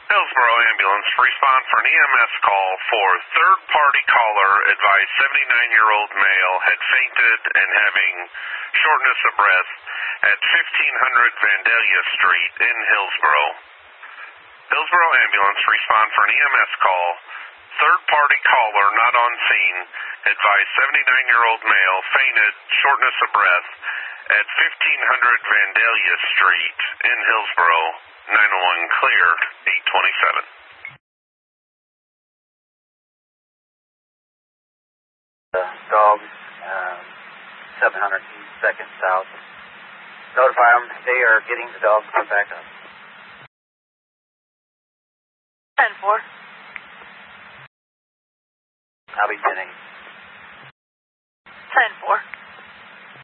Hillsboro Ambulance, respond for an EMS call for third-party caller advised 79-year-old male had fainted and having shortness of breath at 1500 Vandalia Street in Hillsboro. Hillsboro Ambulance, respond for an EMS call. Third-party caller not on scene advised 79-year-old male fainted, shortness of breath at 1500 Vandalia Street in Hillsboro. 901 clear, 827. Dog, 700 seconds south. Notify them they are getting the dog to come back up. 10-4. I'll be sending. 10-4.